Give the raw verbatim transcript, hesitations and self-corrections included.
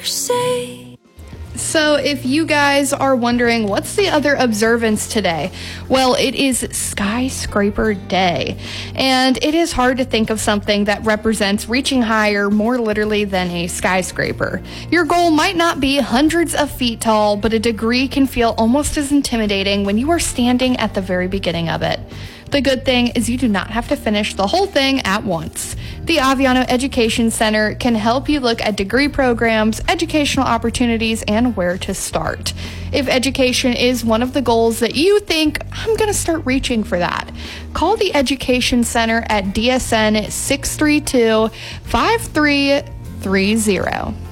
Say. So if you guys are wondering what's the other observance today, well, it is Skyscraper Day, and it is hard to think of something that represents reaching higher more literally than a skyscraper. Your goal might not be hundreds of feet tall, but a degree can feel almost as intimidating when you are standing at the very beginning of it. The good thing is you do not have to finish the whole thing at once. The Aviano Education Center can help you look at degree programs, educational opportunities, and where to start. If education is one of the goals that you think, I'm going to start reaching for that, call the Education Center at D S N six three two, five three three zero.